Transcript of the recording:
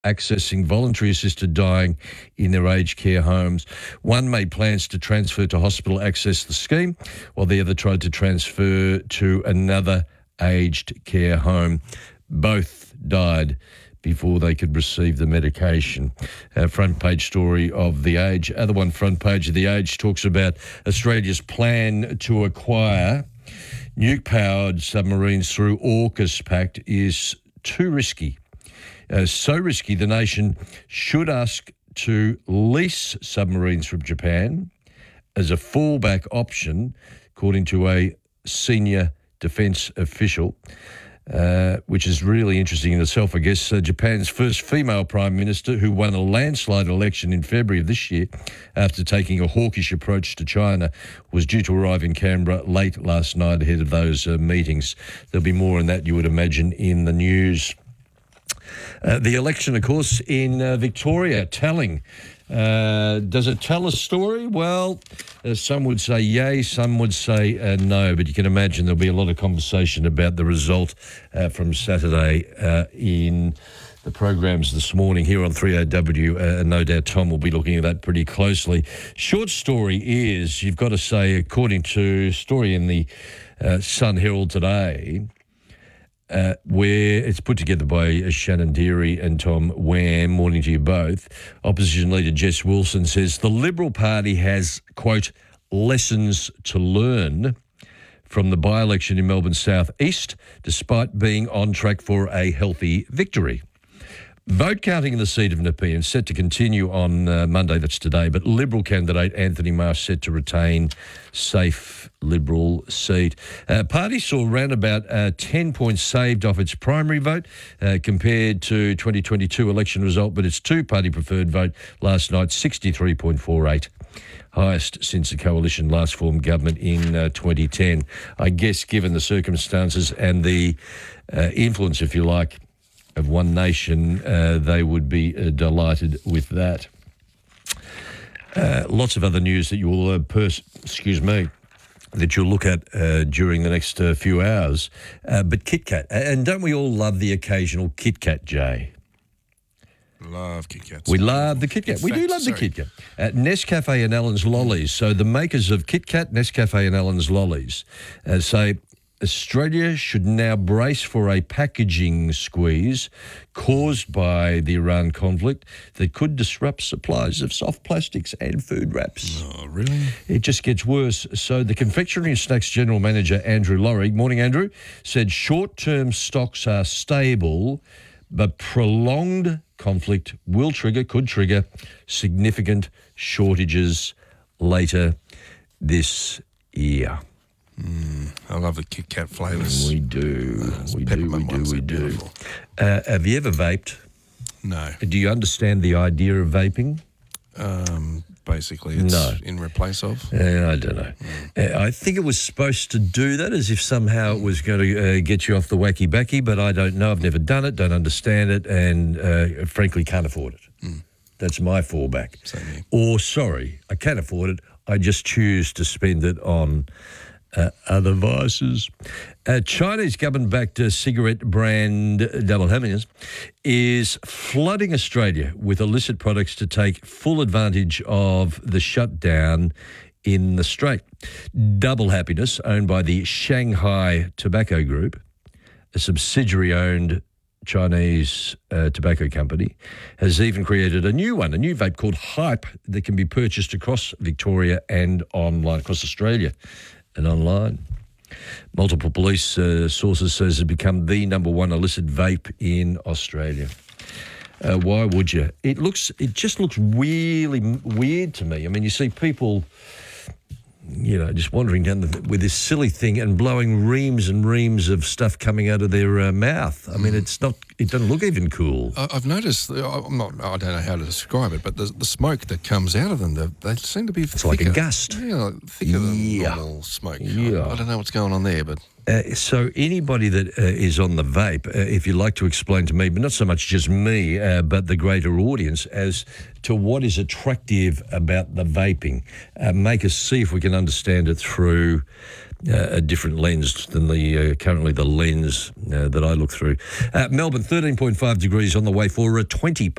accessing voluntary assisted dying in their aged care homes. One made plans to transfer to hospital access the scheme, while the other tried to transfer to another aged care home. Both died before they could receive the medication. Front page story of The Age. Other one, front page of The Age, talks about Australia's plan to acquire nuke-powered submarines through AUKUS Pact is too risky. So risky, the nation should ask to lease submarines from Japan as a fallback option, according to a senior defence official, which is really interesting in itself, I guess. Japan's first female Prime Minister, who won a landslide election in February of this year after taking a hawkish approach to China, was due to arrive in Canberra late last night ahead of those meetings. There'll be more on that, you would imagine, in the news. The election, of course, in Victoria, telling. Does it tell a story? Well, some would say yay, some would say no, but you can imagine there'll be a lot of conversation about the result from Saturday in the programs this morning here on 3AW, and no doubt Tom will be looking at that pretty closely. Short story is, you've got to say, according to a story in the Sun Herald today, where it's put together by Shannon Deary and Tom Wham. Morning to you both. Opposition leader Jess Wilson says the Liberal Party has, quote, lessons to learn from the by-election in Melbourne South East, despite being on track for a healthy victory. Vote counting in the seat of Nepean set to continue on Monday, that's today, but Liberal candidate Anthony Marsh set to retain safe Liberal seat. Party saw around about 10 points saved off its primary vote compared to 2022 election result, but its two-party preferred vote last night, 63.48. Highest since the coalition last formed government in 2010. I guess given the circumstances and the influence, if you like, of One Nation, they would be delighted with that. Lots of other news that you will, that you'll look at during the next few hours. But Kit Kat, and don't we all love the occasional Kit Kat, Jay? Love Kit Kats. We love the Kit Kat. We do love the Kit Kat. Nescafe and Allen's Lollies. So the makers of Kit Kat, Nescafe and Allen's Lollies say Australia should now brace for a packaging squeeze caused by the Iran conflict that could disrupt supplies of soft plastics and food wraps. Oh, really? It just gets worse. So the Confectionery and Snacks General Manager, Andrew Laurie, morning Andrew, said short-term stocks are stable, but prolonged conflict could trigger significant shortages later this year. I love the Kit Kat flavours. We do. We do. Have you ever vaped? No. Do you understand the idea of vaping? Basically, it's in replace of. I don't know. I think it was supposed to do that, as if somehow it was going to get you off the wacky backy, but I don't know. I've never done it, don't understand it, and frankly can't afford it. That's my fallback. Same here. Or, sorry, I can afford it. I just choose to spend it on other vices. Chinese government-backed cigarette brand Double Happiness is flooding Australia with illicit products to take full advantage of the shutdown in the Strait. Double Happiness, owned by the Shanghai Tobacco Group, a subsidiary-owned Chinese tobacco company, has even created a new vape called Hype that can be purchased across Victoria and online, across Australia and online. Multiple police sources says it's become the number one illicit vape in Australia. Why would you? It just looks really weird to me. I mean, you see people, just wandering down with this silly thing and blowing reams and reams of stuff coming out of their mouth. I mean, it doesn't look even cool. I've noticed, I don't know how to describe it, but the smoke that comes out of them, they seem to be thicker. It's like a gust. Yeah, thicker than normal smoke. Yeah. I don't know what's going on there, but... So anybody that is on the vape, if you'd like to explain to me, but not so much just me, but the greater audience, as to what is attractive about the vaping, make us see if we can understand it through a different lens than currently the lens that I look through. Melbourne, 13.5 degrees on the way for a 20